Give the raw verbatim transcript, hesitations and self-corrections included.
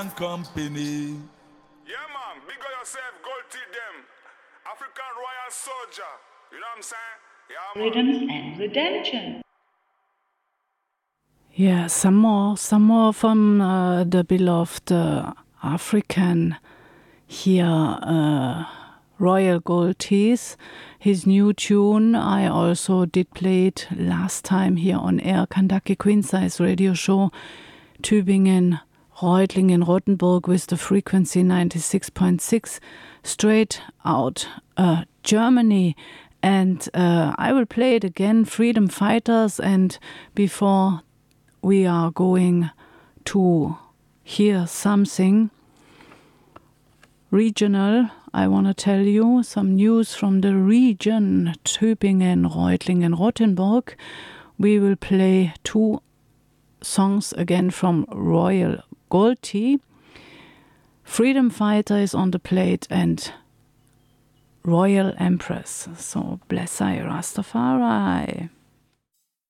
Company. Yeah, man, big up yourself, gold teeth them. African Royal Soldier. You know what I'm saying? Yeah, man. Rhythms and Redemption. Yeah, some more, some more from uh, the beloved uh, African here, uh, Royal Gold Teeth. His new tune, I also did play it last time here on air, Kandaki Queen Size Radio Show, Tübingen, Reutlingen, Rothenburg with the frequency ninety-six point six, straight out uh, Germany. And uh, I will play it again, Freedom Fighters, and before we are going to hear something regional, I want to tell you some news from the region, Tübingen, Reutlingen, Rothenburg. We will play two songs again from Royal Gold Tea. Freedom Fighter is on the plate and Royal Empress. So bless I Rastafari.